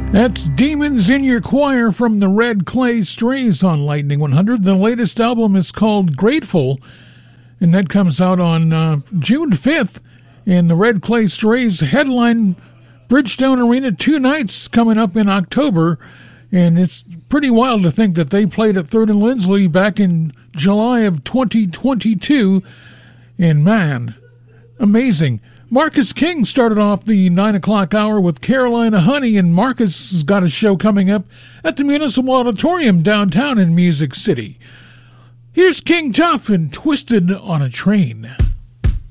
That's Demons in Your Choir from the Red Clay Strays on Lightning 100. The latest album is called Grateful, and that comes out on June 5th. And the Red Clay Strays headline Bridgestone Arena 2 nights coming up in October. And it's pretty wild to think that they played at 3rd and Lindsley back in July of 2022. And man, amazing. Marcus King started off the 9 o'clock hour with Carolina Honey, and Marcus has got a show coming up at the Municipal Auditorium downtown in Music City. Here's King Tuff and Twisted on a Train.